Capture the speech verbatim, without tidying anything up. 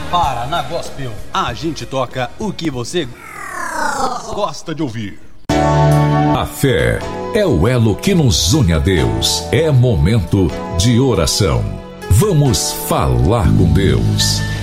Paraná Gospel. A gente toca o que você gosta de ouvir. A fé é o elo que nos une a Deus. É momento de oração. Vamos falar com Deus.